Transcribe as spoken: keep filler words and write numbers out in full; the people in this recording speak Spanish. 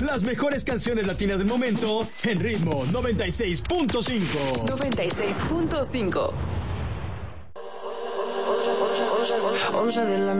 las mejores canciones latinas del momento en Ritmo noventa y seis punto cinco. noventa y seis punto cinco. once de la